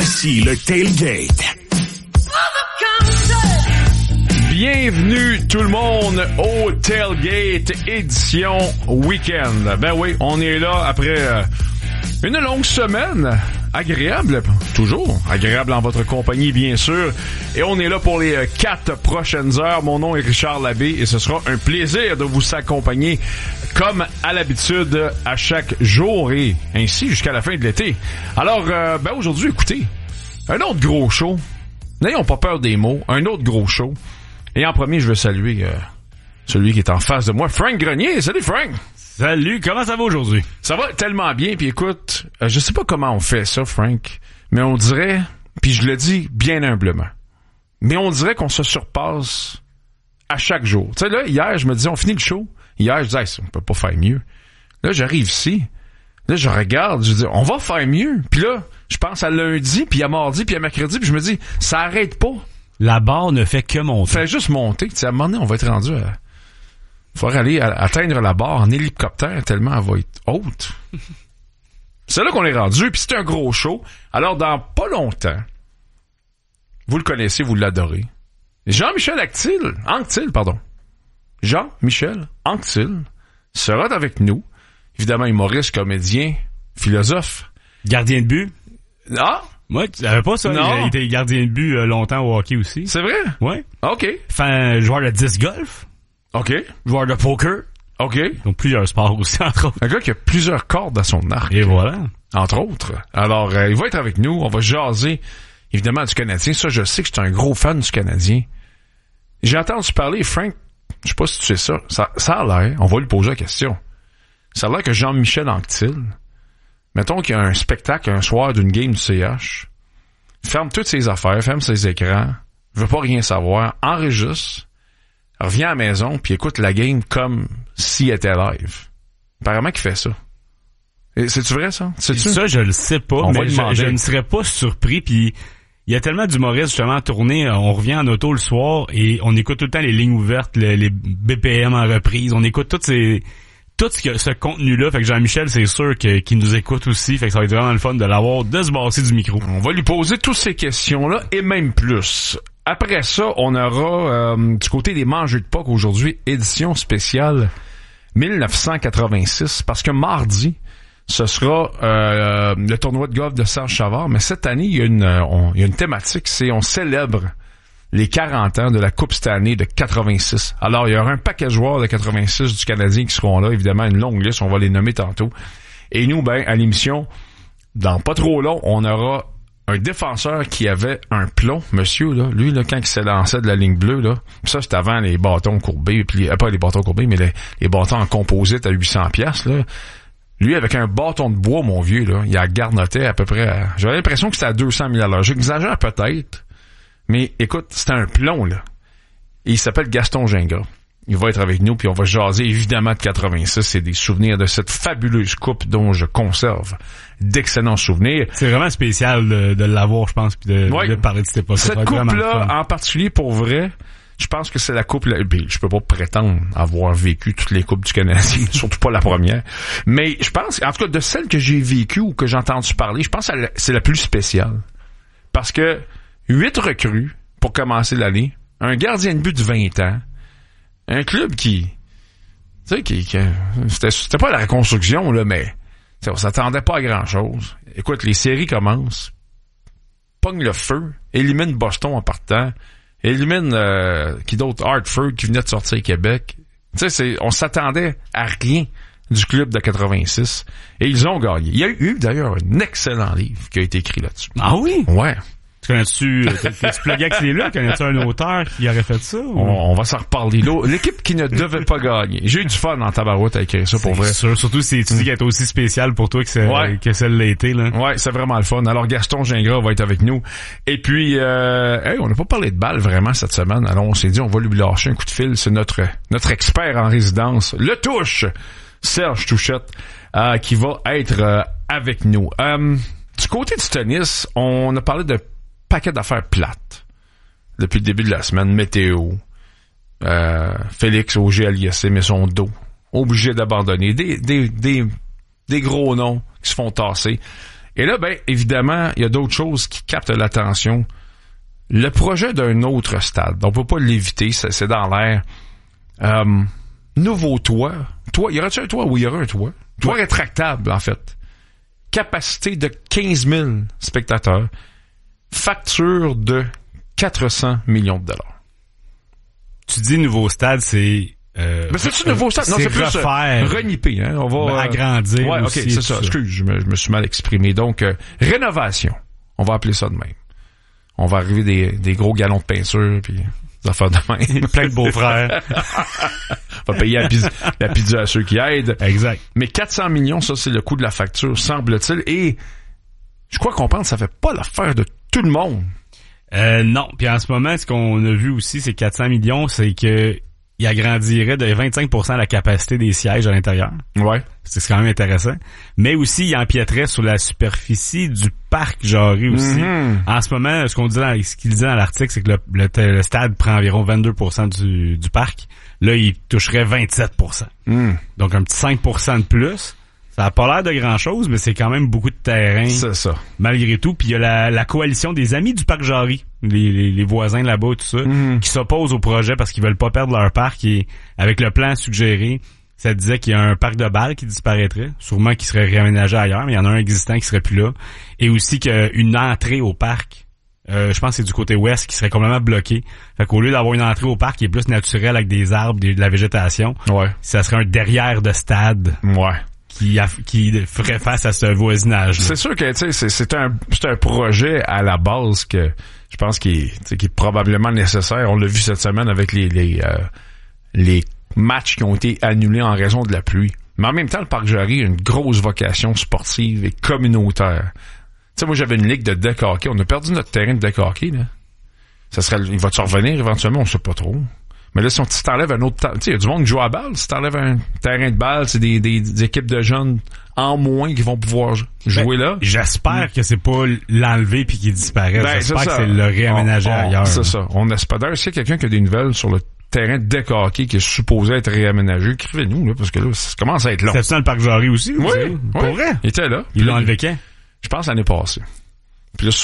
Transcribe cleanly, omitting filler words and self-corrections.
Voici le Tailgate. Bienvenue tout le monde au Tailgate édition week-end. Ben oui, on est là après une longue semaine. Agréable, toujours agréable en votre compagnie, bien sûr. Et on est là pour les 4 prochaines heures. Mon nom est Richard Labbé et ce sera un plaisir de vous accompagner comme à l'habitude à chaque jour et ainsi jusqu'à la fin de l'été. Alors, aujourd'hui, écoutez, un autre gros show. N'ayons pas peur des mots. Un autre gros show. Et en premier, je veux saluer celui qui est en face de moi, Frank Grenier. Salut Frank! Salut, comment ça va aujourd'hui? Ça va tellement bien, puis écoute, je sais pas comment on fait ça, Frank, mais on dirait, puis je le dis bien humblement, mais on dirait qu'on se surpasse à chaque jour. Tu sais, là, hier, je me disais, on finit le show. Hier, je disais, on peut pas faire mieux. Là, j'arrive ici, là, je regarde, je dis, on va faire mieux. Puis là, je pense à lundi, puis à mardi, puis à mercredi, puis je me dis, ça arrête pas. La barre ne fait que monter. Fait juste monter. Tu sais, à un moment donné, on va être rendu à... Faudrait aller atteindre la barre en hélicoptère tellement elle va être haute. C'est là qu'on est rendu, puis c'est un gros show. Alors, dans pas longtemps, vous le connaissez, vous l'adorez. Jean-Michel Anctil sera avec nous. Évidemment, humoriste, comédien, philosophe. Gardien de but. Ah! Moi, tu savais pas ça? Non. Il était gardien de but longtemps au hockey aussi. C'est vrai? Ouais. OK. Joueur de disc golf. OK. Joueur de poker. OK. Donc plusieurs sports aussi, entre autres. Un gars qui a plusieurs cordes à son arc. Et voilà. Entre autres. Alors, il va être avec nous. On va jaser, évidemment, du Canadien. Ça, je sais que je suis un gros fan du Canadien. J'ai entendu parler, Frank, je sais pas si tu sais ça. Ça a l'air, on va lui poser la question. Ça a l'air que Jean-Michel Anctil, mettons qu'il y a un spectacle un soir d'une game du CH, ferme toutes ses affaires, ferme ses écrans, veut pas rien savoir, enregistre, revient à la maison puis écoute la game comme s'il était live. Apparemment qu'il fait ça. Et c'est-tu vrai, ça? C'est-tu? Ça, je le sais pas, mais je ne serais pas surpris. Puis il y a tellement d'humoristes justement à tourner. On revient en auto le soir et on écoute tout le temps les lignes ouvertes, les BPM en reprise. On écoute tout ce contenu-là. Fait que Jean-Michel, c'est sûr qu'il nous écoute aussi. Fait que ça va être vraiment le fun de l'avoir, de se basser du micro. On va lui poser toutes ces questions-là et même plus. Après ça, on aura du côté des mangeux de Pâques aujourd'hui, édition spéciale 1986, parce que mardi, ce sera le tournoi de golf de Serge Savard, mais cette année, il y a une thématique, c'est on célèbre les 40 ans de la Coupe Stanley de 86. Alors, il y aura un paquet de joueurs de 86 du Canadien qui seront là, évidemment, une longue liste, on va les nommer tantôt. Et nous, à l'émission, dans pas trop long, on aura un défenseur qui avait un plomb, monsieur, là, lui, là, quand il s'est lancé de la ligne bleue, là, ça, c'était avant les bâtons courbés, puis pas les bâtons courbés, mais les bâtons en composite à 800$, là. Lui, avec un bâton de bois, mon vieux, là, il a garnoté à peu près j'avais l'impression que c'était à 200 000 $. J'exagère peut-être, mais écoute, c'était un plomb, là. Et il s'appelle Gaston Gingras. Il va être avec nous, puis on va jaser évidemment de 86 et des souvenirs de cette fabuleuse coupe dont je conserve d'excellents souvenirs. C'est vraiment spécial de l'avoir, je pense, puis de parler de cette époque. Cette coupe-là, en particulier, pour vrai, je pense que c'est la coupe... Je peux pas prétendre avoir vécu toutes les coupes du Canadien, surtout pas la première. Mais je pense, en tout cas, de celles que j'ai vécues ou que j'ai entendu parler, je pense que c'est la plus spéciale. Parce que 8 recrues pour commencer l'année, un gardien de but de 20 ans, un club qui c'était pas la reconstruction, là, mais on s'attendait pas à grand-chose. Écoute, les séries commencent, pogne le feu, élimine Boston en partant, élimine qui d'autre, Hartford qui venait de sortir Québec. On s'attendait à rien du club de 86 et ils ont gagné. Il y a eu d'ailleurs un excellent livre qui a été écrit là-dessus. Ah oui? Ouais. Connais-tu plugué avec là? Connais-tu un auteur qui aurait fait ça? Ou? On va s'en reparler là. L'équipe qui ne devait pas gagner. J'ai eu du fun en tabarouette à écrire ça, pour vrai. C'est sûr. Surtout si tu dis qu'elle est aussi spéciale pour toi que celle l'a été, là. Ouais, c'est vraiment le fun. Alors, Gaston Gingras va être avec nous. Et puis, on n'a pas parlé de balle vraiment cette semaine. Alors, on s'est dit, on va lui lâcher un coup de fil. C'est notre expert en résidence, le touche, Serge Touchette, qui va être avec nous. Du côté du tennis, on a parlé de paquet d'affaires plates depuis le début de la semaine. Météo, Félix Auger-Aliassime met son dos, obligé d'abandonner, des gros noms qui se font tasser. Et là, ben, évidemment, il y a d'autres choses qui captent l'attention. Le projet d'un autre stade, on peut pas l'éviter, c'est dans l'air. Nouveau toit. Y aura-tu un toit? Oui, il y aura un toit. Toit rétractable, en fait. Capacité de 15 000 spectateurs. Facture de 400 millions de dollars. Tu dis nouveau stade, c'est... Mais c'est-tu nouveau stade? Non, c'est plus reniper, hein. On va agrandir. Ouais, aussi, ok, c'est ça. Excuse, je me suis mal exprimé. Donc, rénovation. On va appeler ça de même. On va arriver des gros galons de peinture, puis des affaires de même. Plein de beaux-frères. On va payer la pizza à ceux qui aident. Exact. Mais 400 millions, ça, c'est le coût de la facture, semble-t-il. Et je crois qu'on pense que ça fait pas l'affaire de tout le monde. Non. Puis en ce moment, ce qu'on a vu aussi, c'est 400 millions, c'est que il agrandirait de 25% la capacité des sièges à l'intérieur. Ouais. C'est quand même intéressant. Mais aussi, il empiéterait sur la superficie du parc Jarry aussi. Mm-hmm. En ce moment, ce qu'il disait dans l'article, c'est que le stade prend environ 22% du parc. Là, il toucherait 27%. Donc, un petit 5% de plus. Ça a pas l'air de grand-chose, mais c'est quand même beaucoup de terrain. C'est ça. Malgré tout. Puis il y a la coalition des amis du parc Jarry, les voisins là-bas, tout ça, qui s'opposent au projet parce qu'ils veulent pas perdre leur parc. Et avec le plan suggéré, ça disait qu'il y a un parc de balles qui disparaîtrait, sûrement qui serait réaménagé ailleurs, mais il y en a un existant qui serait plus là. Et aussi qu'une entrée au parc, je pense que c'est du côté ouest, qui serait complètement bloquée. Fait qu'au lieu d'avoir une entrée au parc qui est plus naturelle avec des arbres, de la végétation, ça serait un derrière de stade. Ouais. Qui ferait face à ce voisinage. C'est sûr que tu sais c'est un projet à la base que je pense qui est probablement nécessaire. On l'a vu cette semaine avec les matchs qui ont été annulés en raison de la pluie. Mais en même temps, le parc Jarry a une grosse vocation sportive et communautaire. Tu sais, moi j'avais une ligue de deck hockey. On a perdu notre terrain de deck hockey là. Il va-tu revenir éventuellement? On sait pas trop. Mais là, si t'enlèves un autre... Tu sais, il y a du monde qui joue à balle. Si t'enlèves un terrain de balle, c'est des équipes de jeunes en moins qui vont pouvoir jouer là. J'espère que c'est pas l'enlever puis qu'il disparaît. J'espère que c'est le réaménager ailleurs. C'est ça. On espère. D'ailleurs, s'il y a quelqu'un qui a des nouvelles sur le terrain de deck hockey qui est supposé être réaménagé, écrivez-nous, là, parce que là, ça commence à être long. C'était dans le parc Jarry aussi? Oui. Pour vrai? Il était là. Ils l'ont enlevé quand? Je pense l'année passée. Puis là,